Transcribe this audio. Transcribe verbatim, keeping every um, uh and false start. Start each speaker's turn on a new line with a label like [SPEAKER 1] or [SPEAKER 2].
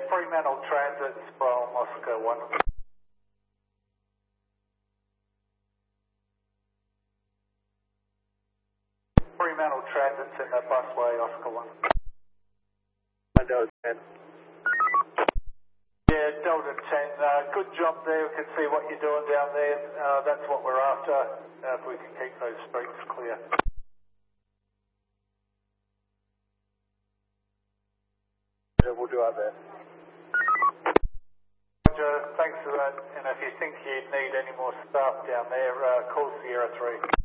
[SPEAKER 1] Fremantle Transits from Oscar one. Fremantle Transits in the busway, Oscar one.
[SPEAKER 2] Delta ten.
[SPEAKER 1] Yeah, Delta ten, uh, good job there. We can see what you're doing down there. Uh, that's what we're after, uh, if we can keep those streets clear.
[SPEAKER 2] We'll do our best.
[SPEAKER 1] Roger, thanks for that. And if you think you need any more staff down there, uh, call Sierra three.